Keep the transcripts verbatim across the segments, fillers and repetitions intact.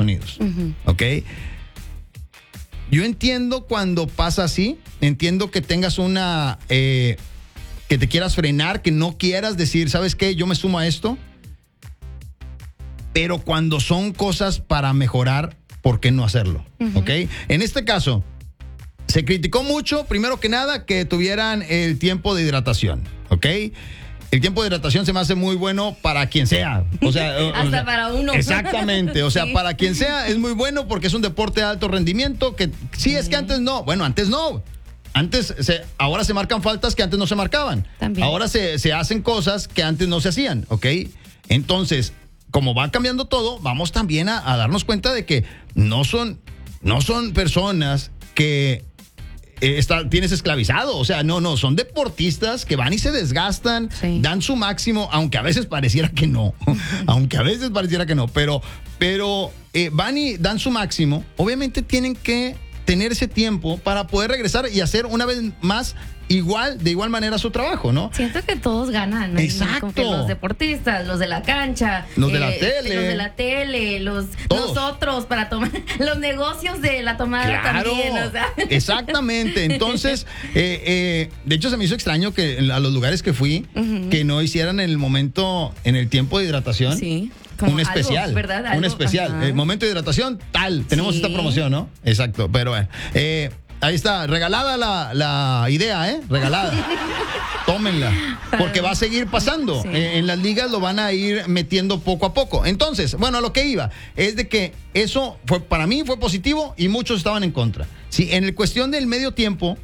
Unidos. Uh-huh. ¿Ok? Yo entiendo cuando pasa así, entiendo que tengas una, eh, que te quieras frenar, que no quieras decir, ¿sabes qué? Yo me sumo a esto. Pero cuando son cosas para mejorar, ¿por qué no hacerlo? Uh-huh. ¿Ok? En este caso, se criticó mucho, primero que nada, que tuvieran el tiempo de hidratación. ¿Ok? El tiempo de hidratación se me hace muy bueno para quien sea. O sea, Hasta o sea, para uno. Exactamente. O sea, Sí. para quien sea es muy bueno porque es un deporte de alto rendimiento que sí, es que antes no. Bueno, antes no. Antes, se, ahora se marcan faltas que antes no se marcaban. También. Ahora se, se hacen cosas que antes no se hacían. ¿Ok? Entonces, como va cambiando todo, vamos también a, a darnos cuenta de que no son, no son personas que eh, está, tienes esclavizado. O sea, no, no, son deportistas que van y se desgastan, Sí. dan su máximo, aunque a veces pareciera que no. Aunque a veces pareciera que no. Pero, pero eh, van y dan su máximo. Obviamente tienen que tener ese tiempo para poder regresar y hacer una vez más igual, de igual manera su trabajo, ¿no? Siento que todos ganan, ¿no? Exacto. Como que los deportistas, los de la cancha, Los de la tele. los de la tele, los Todos. nosotros para tomar, los negocios de la tomada Claro, también, o sea. exactamente. Entonces, eh, eh, de hecho se me hizo extraño que a los lugares que fui, Ujú. que no hicieran en el momento, en el tiempo de hidratación, Sí, como un algo, especial, ¿verdad? un Algo, especial. ajá. El momento de hidratación, tal, tenemos Sí. esta promoción, ¿no? Exacto, pero bueno. Eh, ahí está, regalada la, la idea, ¿eh? Regalada. Tómenla, porque va a seguir pasando. Sí. Eh, en las ligas lo van a ir metiendo poco a poco. Entonces, bueno, a lo que iba es de que eso fue para mí fue positivo y muchos estaban en contra. Sí, en el cuestión del medio tiempo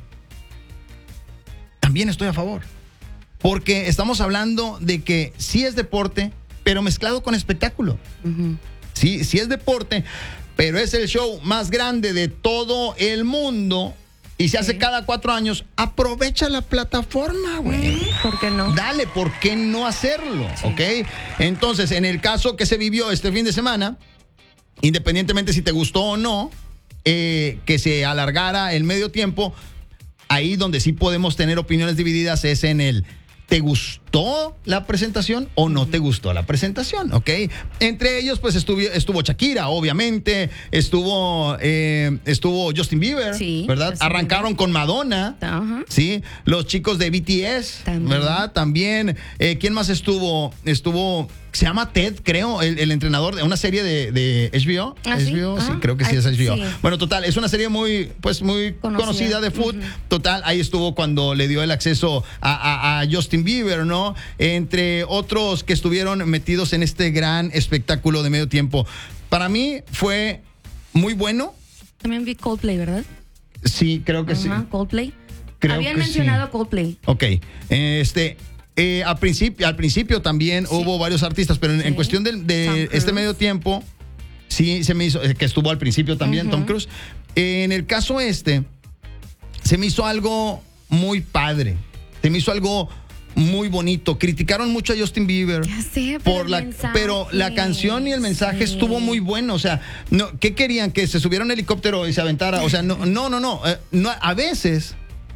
también estoy a favor. Porque estamos hablando de que sí es deporte, pero mezclado con espectáculo. Ujú. Sí, sí es deporte, pero es el show más grande de todo el mundo y se hace Sí. cada cuatro años. Aprovecha la plataforma, güey. ¿Por qué no? Dale, ¿por qué no hacerlo? ¿Ok? Entonces, en el caso que se vivió este fin de semana, independientemente si te gustó o no, eh, que se alargara el medio tiempo, ahí donde sí podemos tener opiniones divididas es en el ¿te gustó la presentación o no te gustó la presentación? ¿Ok? Entre ellos, pues estuvo, estuvo Shakira, obviamente, estuvo, eh, estuvo Justin Bieber, Sí, ¿verdad? Justin Arrancaron Bieber. con Madonna. Ajá. Sí, los chicos de B T S, También. ¿verdad? También, eh, ¿quién más estuvo? Estuvo, se llama Ted, creo, el, el entrenador de una serie de, de H B O. ¿Ah, sí? H B O, sí, Ah, creo que sí ay, es H B O. sí. Bueno, total, es una serie muy, pues, muy conocida, Conocida. de fútbol. Ujú. Total, ahí estuvo cuando le dio el acceso a, a- a Justin Bieber, ¿no? Entre otros que estuvieron metidos en este gran espectáculo de medio tiempo. Para mí fue muy bueno. También vi Coldplay, ¿verdad? Sí, creo que sí. Ajá, Coldplay. Creo Habían que mencionado sí. Coldplay. Ok, este, eh, al, principio, al principio también Sí. hubo varios artistas, pero en, en Sí. cuestión del- de, Tom este Cruise. medio tiempo, sí se me hizo, eh, que estuvo al principio también Ujú. Tom Cruise. Eh, en el caso este, se me hizo algo muy padre, se me hizo algo muy bonito. Criticaron mucho a Justin Bieber. Ya sé, pero Por el la, mensaje, pero la canción y el mensaje sí. estuvo muy bueno. O sea, no, ¿qué querían? ¿Que se subiera un helicóptero y se aventara? O sea, no, no, no, no. eh, no a veces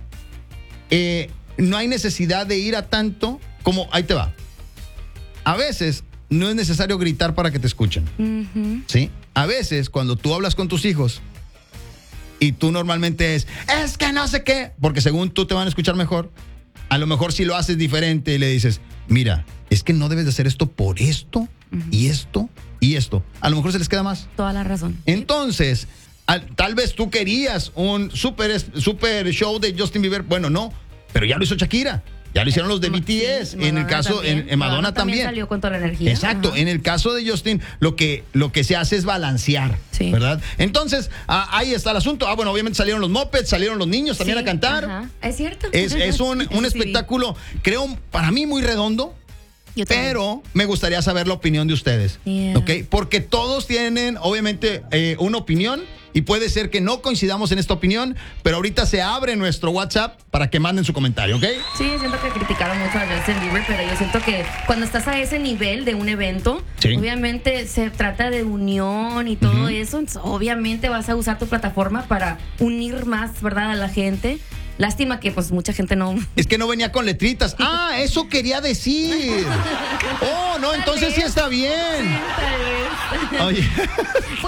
eh, no hay necesidad de ir a tanto como, ahí te va. A veces no es necesario gritar para que te escuchen. Ujú. ¿Sí? A veces cuando tú hablas con tus hijos y tú normalmente es, es que no sé qué, porque según tú te van a escuchar mejor, a lo mejor si lo haces diferente y le dices, mira, es que no debes de hacer esto por esto y esto y esto. A lo mejor se les queda más. Toda la razón. Entonces, al- tal vez tú querías un super, es- super show de Justin Bieber. Bueno, no, pero ya lo hizo Shakira. Ya lo hicieron los de Ma- B T S. sí, en el Madonna caso, en, también. en Madonna también. salió con toda la energía. Exacto, Ajá. en el caso de Justin, lo que, lo que se hace es balancear, Sí. ¿verdad? Entonces, ah, ahí está el asunto. Ah, bueno, obviamente salieron los mopeds, salieron los niños también Sí, a cantar. ajá. Es cierto. Es, es un, Eso un sí. espectáculo, creo, para mí muy redondo, Yo también. pero me gustaría saber la opinión de ustedes, Yeah. ¿ok? Porque todos tienen, obviamente, eh, una opinión y puede ser que no coincidamos en esta opinión, pero ahorita se abre nuestro WhatsApp para que manden su comentario, ¿ok? Sí, siento que criticaron mucho a Justin Bieber, pero yo siento que cuando estás a ese nivel de un evento, Sí. obviamente se trata de unión y todo Ujú. eso, entonces, obviamente vas a usar tu plataforma para unir más, ¿verdad?, a la gente. Lástima que pues mucha gente no... Es que no venía con letritas. Ah, eso quería decir. Oh, no, entonces sí está bien. Tal vez. Oye.